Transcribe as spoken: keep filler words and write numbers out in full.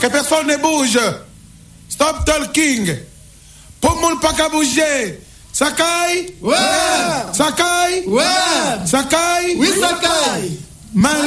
Que personne ne bouge. Stop talking. Pour le monde pas qu'à bouger. Sakai? Ouais. Sakai? Ouais. Sakai? Oui, Sakai. Man